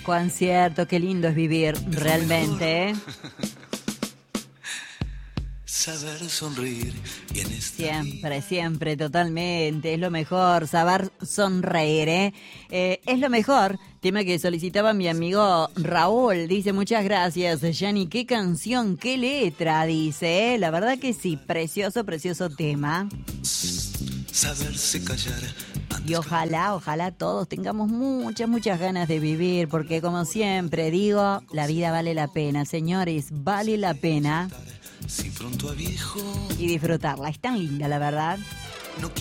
Cuán cierto, qué lindo es vivir realmente, ¿eh? Saber sonreír y en esta Siempre, siempre, totalmente. Es lo mejor, saber sonreír, ¿eh? Es lo mejor. Tema que solicitaba mi amigo Raúl. Dice, muchas gracias, Yanni. Qué canción, qué letra, dice, ¿eh? La verdad que sí, precioso, precioso tema. saberse callar. Y ojalá todos tengamos muchas ganas de vivir, porque como siempre digo, la vida vale la pena, señores, vale la pena. Si pronto a viejo Y disfrutarla, es tan linda, la verdad. no